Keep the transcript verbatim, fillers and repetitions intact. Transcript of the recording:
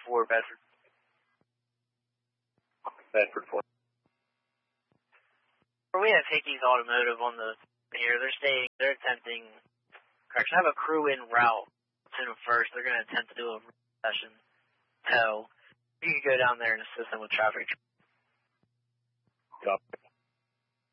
four, Bedford. Bedford four. We have Hickey's Automotive on the here. They're staying. They're attempting. Correction. I have a crew in route to them first. They're going to attempt to do a session tow. You can go down there and assist them with traffic. Copy.